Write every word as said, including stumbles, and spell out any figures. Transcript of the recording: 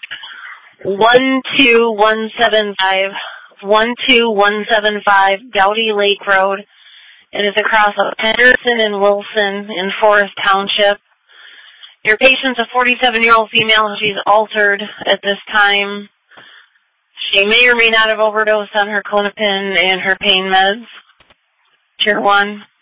one two one seven five, one two one seven five Dowdy Lake Road. It is across of Henderson and Wilson in Forest Township. Your patient's a forty-seven-year-old female. She's altered at this time. She may or may not have overdosed on her Klonopin and her pain meds. Tier one.